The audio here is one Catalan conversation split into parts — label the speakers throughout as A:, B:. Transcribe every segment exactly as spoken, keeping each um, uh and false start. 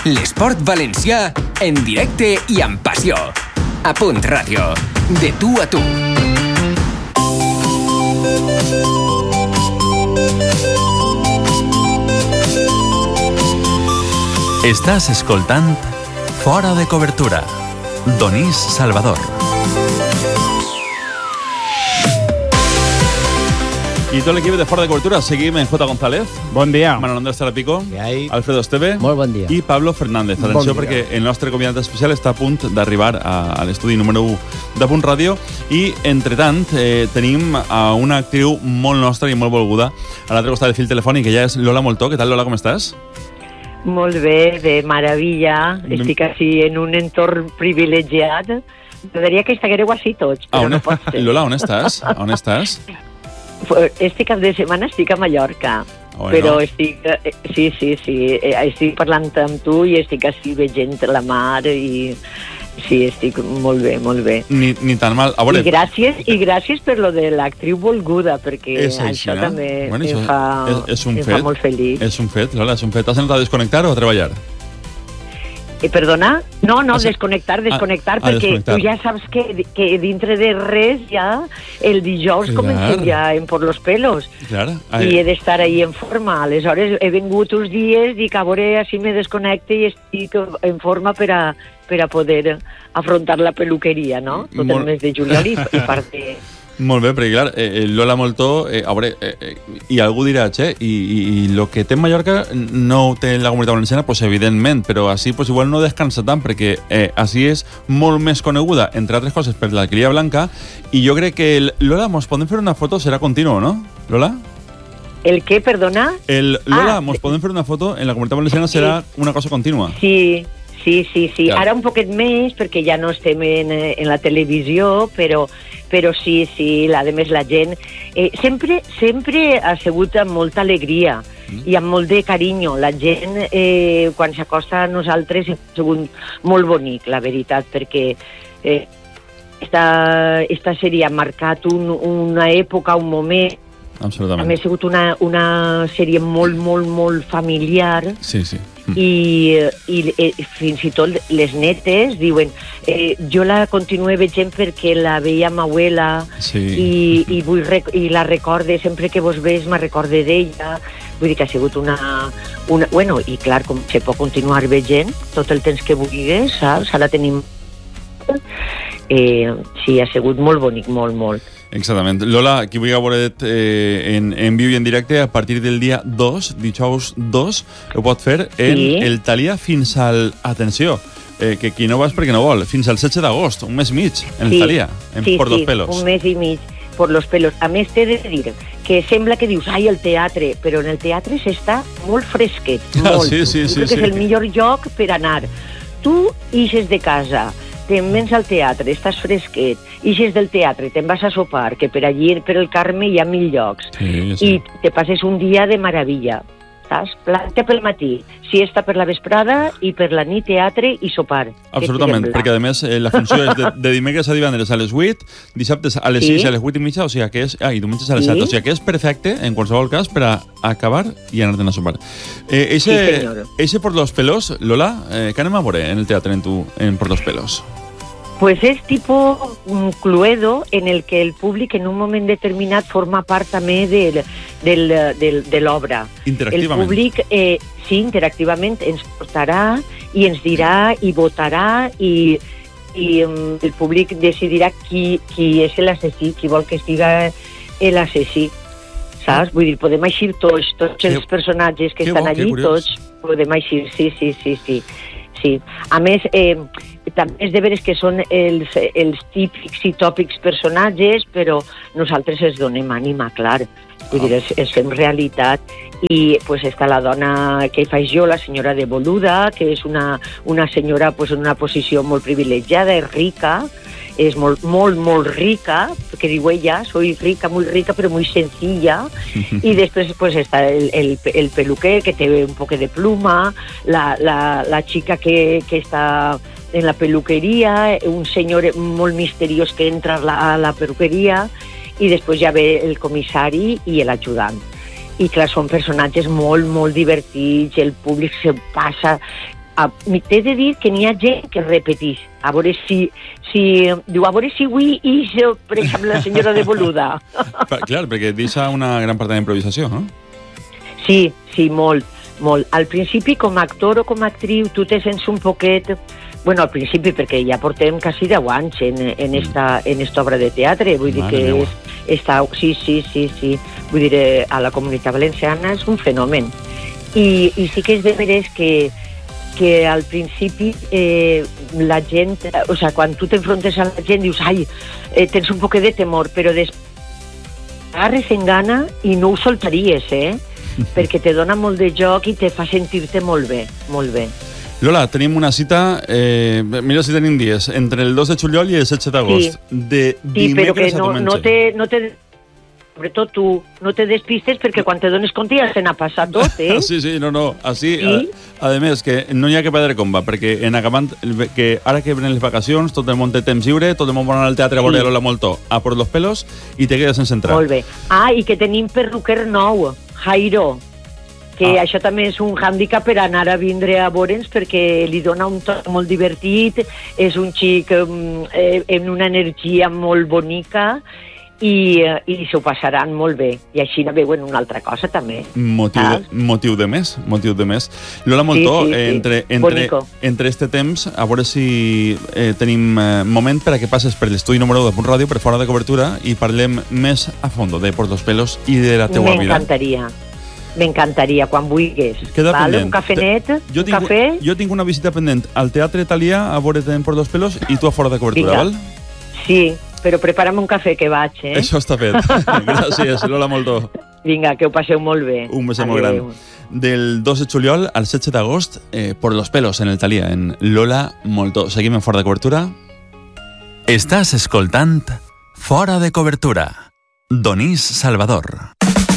A: L'esport valencià en directe i amb passió. A Punt Ràdio. De tu a tu.
B: Estàs escoltant Fora de Cobertura. Donís Salvador.
C: I tot l'equip de Fora de Cobertura seguim en J. González.
D: Bon dia.
C: Manuel Andrés Tarapico.
E: hay?
C: Alfredo Esteve.
E: Molt bon dia.
C: I Pablo Fernández. Atenció,
E: bon
C: perquè el nostre convidat especial està a punt d'arribar a, a l'estudi número u de Punt Ràdio. I, entretant, eh, tenim a una actriu molt nostra i molt volguda a l'altre costat del fil telefònic, que ja és Lola Moltó. Què tal, Lola, com estàs?
F: Molt bé, de meravella. Estic així en un entorn privilegiat. M'agradaria que estiguéreu així tots, però
C: on,
F: no pot ser.
C: Lola, on estàs? On estàs?
F: Este cap de setmana estic a Mallorca,
C: Bueno.
F: però estic, eh, sí, sí, sí, eh, estic parlant amb tu i estic així veient la mar i sí, estic molt bé, molt bé.
C: Ni, ni tan mal. A veure,
F: I gràcies, i gràcies per lo de l'actriu volguda, perquè
C: és així,
F: això
C: no?
F: també
C: Bueno,
F: em,
C: això
F: fa,
C: és, és un
F: em
C: fet.
F: fa molt feliç.
C: És un fet, Lola, és un fet. Has anat a desconnectar o a treballar?
F: Eh, perdona? No, no,
C: Ah, sí.
F: desconnectar, desconnectar,
C: Ah, ah,
F: perquè
C: desconnectar.
F: tu ja saps que, que dintre de res ja el dijous
C: Clar.
F: comencem ja en por los pelos
C: Clar.
F: i he d'estar ahí en forma. Aleshores he vingut uns dies, dic a veure, així me desconnecte i estic en forma per a, per a poder afrontar la peluqueria, no? Tot
C: Molt-
F: el mes de juliol i, i part de...
C: Molt bé, perquè clar, eh, Lola Moltó, eh, a veure, eh, eh, i algú dirà, che, i, i, i lo que té Mallorca no ho té la Comunitat Valenciana, pues evidentment, però així pues, igual no descansa tant, perquè eh, així és molt més coneguda, entre altres coses, per l'alqueria blanca, i jo crec que, el, Lola, mos podem fer una foto, serà continuo, no? Lola?
F: El què, perdona?
C: El, Lola,
F: Ah,
C: mos podem fer una foto, en la Comunitat Valenciana serà una cosa contínua.
F: Sí, sí, sí, sí.
C: Clar.
F: Ara un poquet més, perquè ja no estem en, eh, en la televisió, però, però sí, sí, la, a més la gent... Eh, sempre, sempre ha sigut amb molta alegria mm. i amb molt de carinyo. La gent, eh, quan s'acosta a nosaltres, ha sigut molt bonic, la veritat, perquè eh, esta, esta sèrie ha marcat un, una època, un moment.
C: Absolutament.
F: A més, ha sigut una, una sèrie molt, molt, molt familiar.
C: Sí, sí. Mm.
F: I, i eh, fins i tot les netes diuen eh, jo la continué veient perquè la veia ma abuela
C: Sí.
F: i, i, vull rec i la recorde, sempre que vos veus me recorde d'ella. Vull dir que ha sigut una, una... Bueno, i clar, com se pot continuar veient tot el temps que vulguis, saps? Ara tenim... Eh, sí, ha sigut molt bonic, molt, molt.
C: Exactament. Lola, qui vulgui veure eh, en, en viu i en directe, a partir del dia dos, dijous dos, ho pot fer en
F: Sí.
C: el Thalia fins al... Atenció, eh, que qui no va és perquè no vol, fins al setze d'agost, un mes mig, en el Thalia, en
F: sí,
C: Por
F: sí,
C: dos Pelos.
F: un mes i mig, por los pelos. A més, t'he de dir que sembla que dius, ai, el teatre, però en el teatre s'està molt fresquet,
C: Ah,
F: molt.
C: sí, sí,
F: Jo
C: sí,
F: crec que
C: sí.
F: és el millor lloc per anar. Tu ixes de casa, te'n vens al teatre, estàs fresquet, ixes del teatre, te'n vas a sopar, que per allí, per el Carme, hi ha mil llocs.
C: Sí, sí.
F: I te passes un dia de meravella. Saps? Planta pel matí, siesta per la vesprada i per la nit teatre i sopar.
C: Absolutament, perquè a més eh, la funció és de, de dimecres a divendres a les vuit, dissabtes a les
F: Sí.
C: sis i a les vuit i mitja, o sigui que és, ah, i diumenges a les
F: Sí.
C: set, o sigui que és perfecte, en qualsevol cas, per a acabar i anar-te'n a sopar. Eh, eixe,
F: Sí, senyor.
C: eixe Por dos Pelos, Lola, eh, què anem a veure en el teatre en tu, en Por dos Pelos?
F: Pues és tipus un Cluedo en el que el públic en un moment determinat forma part també del, del, del, de l'obra. El
C: Interactivament.
F: públic, eh, sí, interactivament ens portarà i ens dirà i votarà i, i um, el públic decidirà qui, qui és l'assassí, qui vol que estiga l'assassí. Saps? Vull dir, podem eixir tots, tots
C: Que-
F: els personatges que
C: que
F: estan
C: bo, que
F: allí,
C: curiós.
F: tots podem eixir, sí, sí, sí, sí. sí. A més, eh, també és de veres que són els, els típics i tòpics personatges, però nosaltres els donem ànima, clar. Vull dir, els, els fem realitat. I pues, està la dona que faig jo, la senyora de Boluda, que és una, una senyora pues, en una posició molt privilegiada, és rica, és molt, molt, molt rica, que diu ella, soy rica, muy rica, però muy sencilla. I després pues, està el, el, el peluquer, que té un poc de pluma, la, la, la xica que, que està en la peluqueria, un senyor molt misteriós que entra a la, a la peluqueria, i després ja ve el comissari i l'ajudant. I clar, són personatges molt, molt divertits, el públic se passa a, t'he de dir que n'hi ha gent que repeteix. A veure si... si diu, a veure si avui ix, per exemple, la senyora de Boluda.
C: Clar, perquè deixa una gran part de la improvisació, no?
F: Sí, sí, molt, molt. Al principi, com a actor o com a actriu, tu te sents un poquet... Bueno, al principi, perquè ja portem quasi deu anys en, en, esta, en esta obra de teatre. Vull dir que és, està... Sí, sí, sí, sí. Vull dir, a la Comunitat Valenciana és un fenomen. I, i sí que és de veres que, que al principi eh, la gent... O sigui, quan tu t'enfrontes a la gent dius, ai, eh, tens un poquet de temor, però després agarres en gana i no ho soltaries, eh? Perquè te dona molt de joc i te fa sentir-te molt bé, molt bé.
C: Lola, tenim una cita, eh, mira si tenim dies, entre el dos de juliol i el setze d'agost.
F: Sí,
C: de
F: sí, però que
C: dimecres a
F: no,
C: diumenge.
F: no te... No te sobretot tu, no te despistes perquè quan te dones compte ja se n'ha passat tot, eh?
C: Sí, sí, no, no, així,
F: Sí?
C: a, a més, que no hi ha que perdre comba, perquè en acabant, que ara que venen les vacacions, tot el món té temps lliure, tot el món vol anar al teatre a veure
F: Sí.
C: Lola Moltó, a por los pelos, i te quedes sense entrar.
F: Molt bé. Ah, i que tenim perruquer nou, Jairo, que
C: Ah.
F: això també és un hàndicap per anar a vindre a veure'ns perquè li dona un toc molt divertit, és un xic eh, amb una energia molt bonica i, eh, i s'ho passaran molt bé. I així no veuen una altra cosa també.
C: Motiu de,
F: Saps?
C: motiu de més, motiu de més. Lola Moltó,
F: Sí, sí, sí.
C: eh, entre, entre,
F: Bonico.
C: entre este temps, a veure si eh, tenim eh, moment per a que passes per l'estudi número u de Punt Ràdio, per fora de cobertura, i parlem més a fondo de Por los pelos i de la teua vida.
F: M'encantaria. M'encantaria, quan vulguis.
C: Queda
F: Val?
C: pendent.
F: Un cafenet,
C: Jo
F: un
C: tinc,
F: cafè...
C: jo tinc una visita pendent al Teatre Italià a veure't en Por los pelos i tu a fora de cobertura,
F: Vinga.
C: val?
F: Sí, però prepara'm un cafè que vaig, eh?
C: Això està fet. Gràcies, Lola Moltó.
F: Vinga, que ho passeu molt bé.
C: Un beso molt gran. Del dos de juliol al setze d'agost, eh, Por los pelos, en el Thalia, en Lola Moltó. Seguim en fora de cobertura.
B: Estàs escoltant Fora de cobertura. Donís Salvador.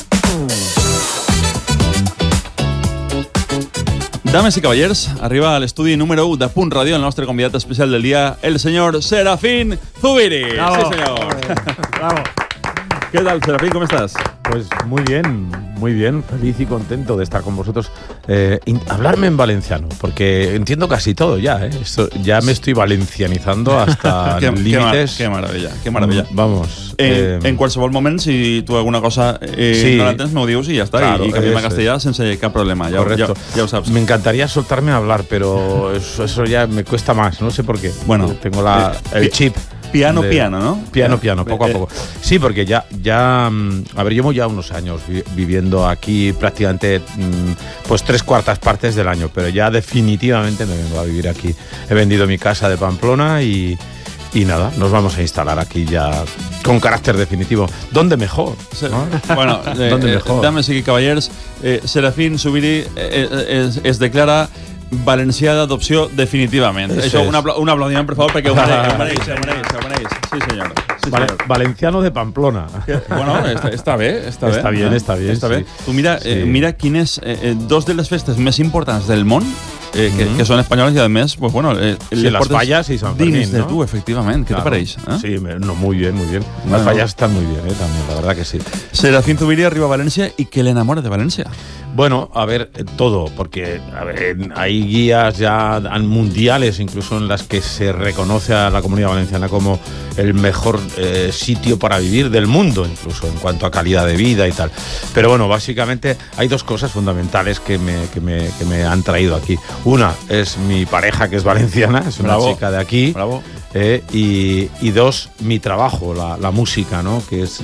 C: Dames i cavallers, arriba a l'estudi número u de Punt Ràdio el nostre convidat especial del dia, el senyor Serafín Zubiri.
D: Bravo.
C: Sí, senyor.
D: Bravo.
C: ¿Qué tal, Serafín? ¿Cómo estás?
D: Pues muy bien, muy bien, feliz y contento de estar con vosotros. Eh, in- hablarme en valenciano, porque entiendo casi todo ya, ¿eh? Esto, ya me estoy valencianizando hasta
C: Qué,
D: límites.
C: qué, mar- qué maravilla, qué maravilla.
D: Mm, Vamos.
C: Eh,
D: eh,
C: en qualsevol moment, si tu alguna cosa eh,
D: Sí.
C: no l'entens, m'ho dius i ja està.
D: Claro,
C: I, i canviem a
D: eso
C: castellà sense cap problema. Ja,
D: Correcto.
C: ja, ja ho saps.
D: Me encantaría soltarme a hablar, pero eso, eso ya me cuesta más, no sé por qué.
C: Bueno,
D: tengo la,
C: eh,
D: el
C: pi-
D: chip.
C: Piano,
D: de-
C: piano, ¿no?
D: Piano,
C: Eh,
D: piano, poco
C: eh,
D: a poco. Sí, porque ya, ya, mm, a ver, llevo ya unos años vi- viviendo aquí prácticamente, mm, pues tres cuartas partes del año, pero ya definitivamente me vengo a vivir aquí. He vendido mi casa de Pamplona y, y nada, nos vamos a instalar aquí ya con carácter definitivo. ¿Dónde mejor?
C: Se-
D: ¿no?
C: Bueno, eh,
D: ¿Dónde
C: eh,
D: mejor?
C: dames i cavallers, eh, Serafín Zubiri eh, eh, es, es declara valencià d'adopció definitivament.
D: Eso
C: Això,
D: es.
C: un, apla un aplaudiment, per favor, perquè ho mereix, ho mereix, ho mereix, ho mereix. Sí, senyor. Sí,
D: Vale-
C: senyor.
D: valenciano de Pamplona.
C: Que, bueno, està, està bé, està bé.
D: Està bien,
C: eh?
D: està bien,
C: Està bé.
D: sí.
C: Tu mira, eh,
D: Sí.
C: mira quines eh, eh, dos de les festes més importants del món, eh, que,
D: Mhm.
C: que són espanyoles i, a més, pues, bueno, eh,
D: Sí,
C: les
D: las
C: portes
D: fallas y San Fermín,
C: dins de
D: ¿no?
C: tu, efectivament. Què
D: Claro.
C: te pareix? Eh?
D: Sí, me- no, muy bien, muy bien.
C: Bueno.
D: Las fallas están muy bien, ¿eh? También, la verdad que sí.
C: Serafín Zubiri arriba a València i que l'enamora de València.
D: Bueno, a ver, eh, todo, porque a ver, hay guías ya an- mundiales, incluso en las que se reconoce a la Comunidad Valenciana como el mejor eh, sitio para vivir del mundo, incluso en cuanto a calidad de vida y tal. Pero bueno, básicamente hay dos cosas fundamentales que me, que me, que me han traído aquí. Una es mi pareja, que es valenciana, es una
C: Bravo.
D: chica de aquí.
C: Bravo.
D: Eh, y, y dos, mi trabajo, la, la música, ¿no? Que es,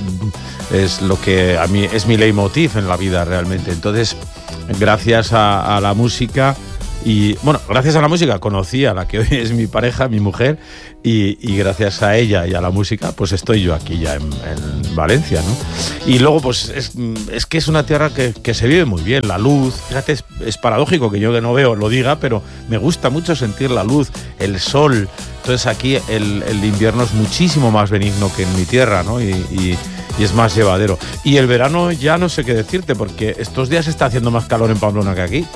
D: es lo que a mí es mi leitmotiv en la vida realmente. Entonces, gracias a, a la música y, bueno, gracias a la música conocí a la que hoy es mi pareja, mi mujer, y, y gracias a ella y a la música, pues estoy yo aquí ya en, en Valencia, ¿no? Y luego, pues es, es que es una tierra que, que se vive muy bien, la luz, fíjate, es, es paradójico que yo que no veo lo diga, pero me gusta mucho sentir la luz, el sol. Entonces aquí el, el invierno es muchísimo más benigno que en mi tierra, ¿no? Y, y, y es más llevadero. Y el verano ya no sé qué decirte, porque estos días está haciendo más calor en Pamplona que aquí.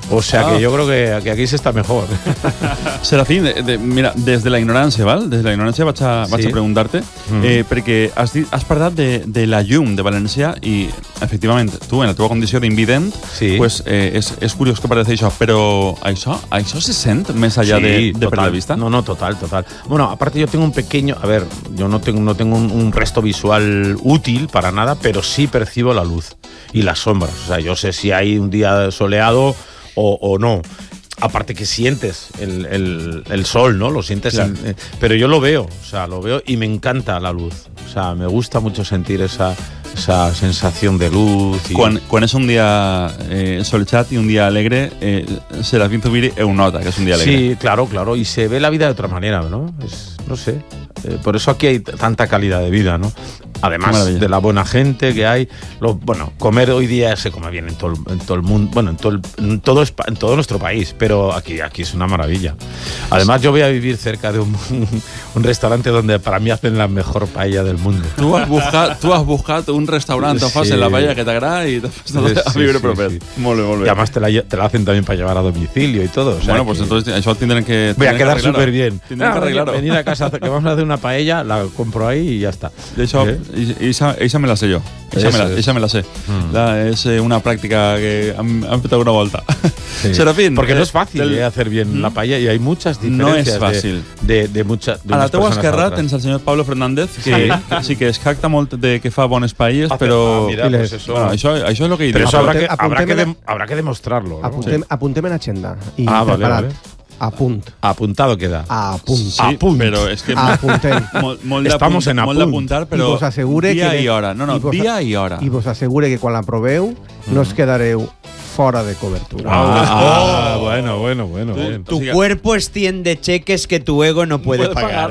D: O sea
C: Ah.
D: que yo creo que, que aquí se está mejor.
C: Serafín, de, de, mira, des de la ignorància, val? Des de la ignorància vaig a, vaig
D: Sí.
C: a preguntar-te,
D: Mm.
C: eh, perquè has, dit, has parlat de, de la llum de València i, efectivament, tu, en la teva condició d'invident,
D: Sí.
C: pues, eh, és, és curiós que pareix això, però això, això se sent més allà de, de per la vista?
D: No, no, total, total. Bueno, aparte yo tengo un pequeño, a ver, yo no tengo, no tengo un, un resto visual útil para nada, pero sí percibo la luz y las sombras. O sea, yo sé si hay un día soleado o, o no. Aparte que sientes el, el, el sol, ¿no? Lo sientes,
C: Claro.
D: en- eh, pero yo lo veo, o sea, lo veo y me encanta la luz. O sea, me gusta mucho sentir esa, esa sensación de luz. Y,
C: Quan, quan és un dia eh, solchat i un dia alegre, eh, Serafín Zubiri ho nota, que és un dia alegre.
D: Sí, claro, claro. Y se ve la vida de otra manera, ¿no? Es, no sé. Eh, por eso aquí hay t- tanta calidad de vida, ¿no?
C: Qué
D: Además
C: maravilla.
D: de la buena gente que hay. Lo, bueno, comer hoy día se come bien en todo, el- en todo el mundo, bueno, en todo, el- en, todo, Espa- en todo nuestro país, pero aquí, aquí es una maravilla. Además, yo voy a vivir cerca de un, un restaurante donde para mí hacen la mejor paella del mundo.
C: Tu has buscat, tu has buscat un restaurant on fas
D: Sí.
C: la paella que t'agrada i te fas
D: Sí,
C: a
D: sí,
C: viure
D: sí,
C: propet.
D: sí.
C: Molt bé, molt
D: Y
C: bé.
D: además te la, lle- te la hacen también para llevar a domicilio y todo. O sea
C: bueno, pues
D: que-
C: entonces això tindrem que...
D: Voy a
C: tindrem
D: quedar
C: que arreglar-ho.
D: súper bien.
C: Tindrem que
D: Ah,
C: arreglar-ho.
D: venir a casa, que vamos a hacer una paella, la compro ahí y ya está.
C: I això,
D: ¿Eh?
C: i- eixa, eixa me la sé jo. Eixa me la,
D: Eso es.
C: eixa me la sé.
D: Mm.
C: La, és eh, una pràctica que hem, hem fet alguna volta.
D: Sí.
C: Serafín.
D: Porque
C: eh,
D: no es fácil
C: del-
D: eh, hacer bien
C: Mm.
D: la paella y hay muchas
C: No
D: diferencias
C: és fàcil.
D: de, de, de, mucha, de
C: A la
D: unas
C: teua
D: personas a
C: esquerra
D: otras.
C: tens el senyor Pablo Fernández, que
D: Sí.
C: que sí que es jacta molt de que fa bones paelles,
D: Hace-
C: però...
D: ah, mira, pues eso.
C: Bueno, això, això és el que hi
D: Pero
C: dius.
D: eso habrá
E: Apunte-
D: que, habrá, que
E: apuntémela-
D: dem- habrá que demostrarlo. ¿no?
E: Apuntem, apuntem en agenda. I
D: Ah, vale,
E: preparat.
D: vale.
E: A punt.
D: Apuntado queda.
E: A punt.
C: Sí,
D: A punt.
C: però és que...
E: Apuntem.
C: Molt, molt
D: Estamos
C: d'apunt-
D: en a
C: molt
D: punt.
C: d'apuntar,
E: I
C: però
E: vos assegure
C: dia
E: que...
C: i hora. No, no,
E: i vos-
C: dia i hora.
E: I vos assegure que quan la proveu no us quedareu fora de cobertura.
D: Ah, ah, bueno, bueno, bueno.
C: Tú-
D: bien.
C: tú-
G: Tu cuerpo extiende cheques que tu ego no puede, pagar.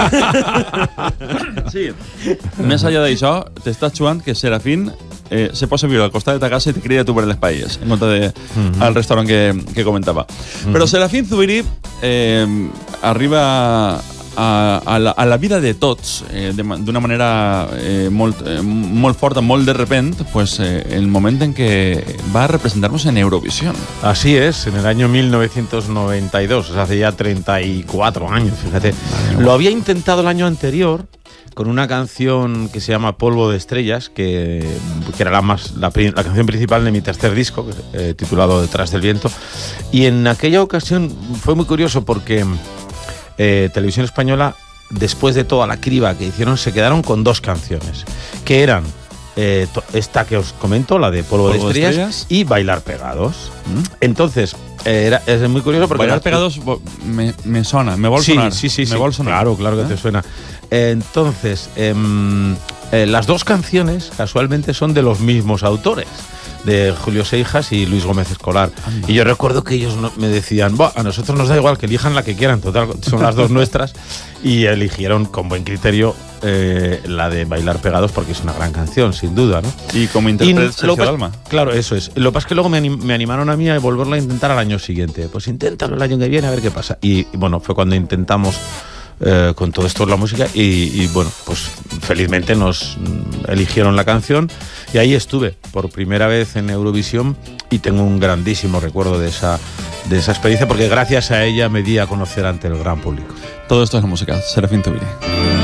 C: Sí. Més enllà d'això, t'estàs jugant que Serafín eh, se posa a viure al costat de ta casa i te crida tu per les paelles, en compte de,
D: Mhm.
C: al restaurant que, que comentava. Però Serafín Zubiri eh, arriba a, a, la, a la vida de tots eh, de ma- d'una manera eh, molt, eh, molt forta, molt de repent, pues, eh, el moment en què va a representar-nos en Eurovisión.
D: Así es, en el año mil novecientos noventa y dos, o sea, hace ya treinta y cuatro años, fíjate. Lo había intentado el año anterior con una canción que se llama Polvo de Estrellas, que, que era la, más, la, pri- la canción principal de mi tercer disco, eh, titulado Detrás del Viento. Y en aquella ocasión fue muy curioso porque eh, Televisión Española, después de toda la criba que hicieron, se quedaron con dos canciones, que eran eh, to- esta que os comento, la de Polvo,
C: Polvo de
D: de, estrellas,
C: Estrellas.
D: y Bailar Pegados.
C: Mm?
D: Entonces, eh, era, es muy curioso porque...
C: Bailar
D: las-
C: pegados bo- me, me sona, me vol
D: sí,
C: sonar.
D: Sí, sí,
C: me
D: sí.
C: vol sonar.
D: Claro, claro que
C: ¿Eh?
D: te suena. Eh, entonces, em, eh, las dos canciones casualmente son de los mismos autores, de Julio Seijas y Luis Gómez Escolar.
C: Anda.
D: Y yo recuerdo que ellos no- me decían, "Buah, a nosotros nos da igual, que elijan la que quieran, total, son las dos nuestras". Y eligieron con buen criterio eh, la de Bailar Pegados porque es una gran canción, sin duda, ¿no?
C: Y como
D: Y
C: intérprete
D: lo
C: Sergio
D: pas-
C: Dalma.
D: Claro, eso es. Lo que pasa es que luego me, anim- me animaron a mí a volverlo a intentar al año siguiente. Pues inténtalo el año que viene a ver qué pasa. Y, y bueno, fue cuando intentamos eh, con todo esto la música y, y, bueno, pues felizmente nos mm, eligieron la canción y ahí estuve por primera vez en Eurovisión y tengo un grandísimo recuerdo de esa, de esa experiencia porque gracias a ella me di a conocer ante el gran público.
C: Todo esto es la música, Serafín Zubiri.